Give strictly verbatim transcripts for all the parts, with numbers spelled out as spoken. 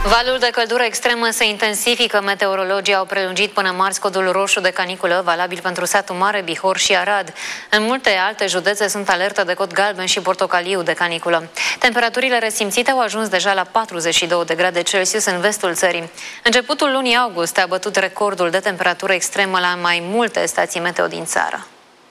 Valul de căldură extremă se intensifică. Meteorologii au prelungit până marți codul roșu de caniculă, valabil pentru Satu Mare, Bihor și Arad. În multe alte județe sunt alertă de cod galben și portocaliu de caniculă. Temperaturile resimțite au ajuns deja la patruzeci și două de grade Celsius în vestul țării. Începutul lunii august a bătut recordul de temperatură extremă la mai multe stații meteo din țară.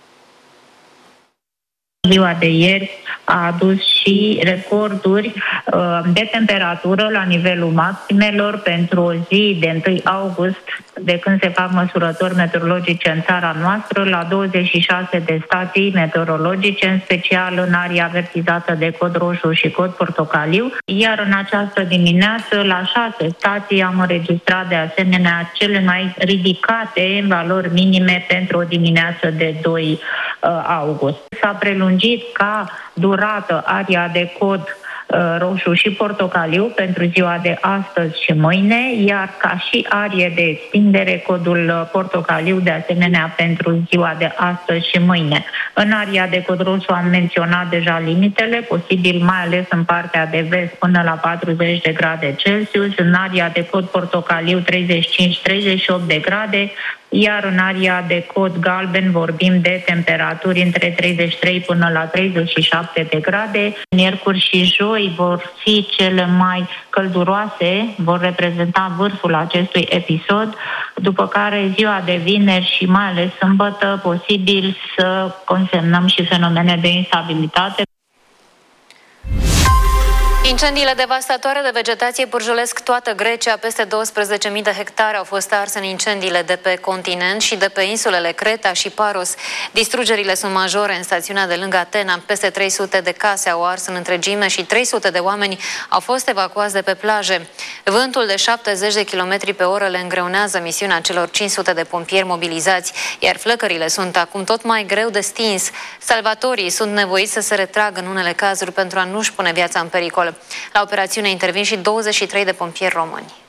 Ziua de ieri a adus și recorduri uh, de temperatură la nivelul maximelor pentru o zi de întâi august, de când se fac măsurători meteorologice în țara noastră, la douăzeci și șase de stații meteorologice, în special în area avertizată de cod roșu și cod portocaliu, iar în această dimineață la șase stații am înregistrat de asemenea cele mai ridicate valori minime pentru o dimineață de doi august. S-a prelungit ca durată area de cod uh, roșu și portocaliu pentru ziua de astăzi și mâine, iar ca și arie de extindere codul portocaliu de asemenea pentru ziua de astăzi și mâine. În area de cod roșu am menționat deja limitele, posibil mai ales în partea de vest până la patruzeci de grade Celsius, în area de cod portocaliu treizeci și cinci treizeci și opt de grade, iar în area de cod galben vorbim de temperaturi între treizeci și trei până la treizeci și șapte de grade. Miercuri și joi vor fi cele mai călduroase, vor reprezenta vârful acestui episod, după care ziua de vineri și mai ales sâmbătă posibil să consemnăm și fenomene de instabilitate. Incendiile devastatoare de vegetație pârjolesc toată Grecia. Peste douăsprezece mii de hectare au fost arse în incendiile de pe continent și de pe insulele Creta și Paros. Distrugerile sunt majore în stațiunea de lângă Atena. Peste trei sute de case au ars în întregime și trei sute de oameni au fost evacuați de pe plaje. Vântul de șaptezeci de kilometri pe oră le îngreunează misiunea celor cinci sute de pompieri mobilizați, iar flăcările sunt acum tot mai greu de stins. Salvatorii sunt nevoiți să se retragă în unele cazuri pentru a nu-și pune viața în pericol. La operațiune intervin și douăzeci și trei de pompieri români.